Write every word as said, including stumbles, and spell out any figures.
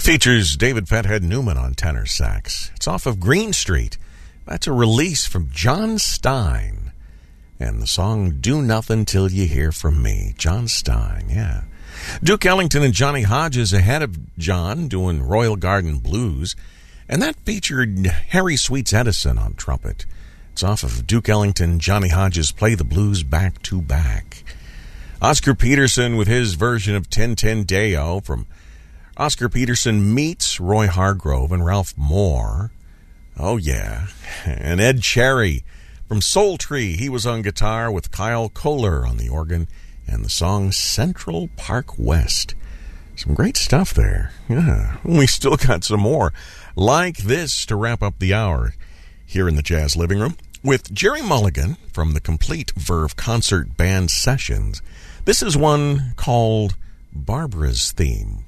Features David Fathead Newman on tenor sax. It's off of Green Street. That's a release from John Stein. And the song Do Nothing Till You Hear From Me. John Stein, yeah. Duke Ellington and Johnny Hodges ahead of John doing Royal Garden Blues. And that featured Harry Sweets Edison on trumpet. It's off of Duke Ellington, Johnny Hodges Play the Blues Back to Back. Oscar Peterson with his version of ten ten Deo from Oscar Peterson meets Roy Hargrove and Ralph Moore. Oh, yeah. And Ed Cherry from Soul Tree. He was on guitar with Kyle Kohler on the organ and the song Central Park West. Some great stuff there. Yeah. We still got some more like this to wrap up the hour here in the Jazz Living Room with Jerry Mulligan from the Complete Verve Concert Band Sessions. This is one called Barbara's Theme.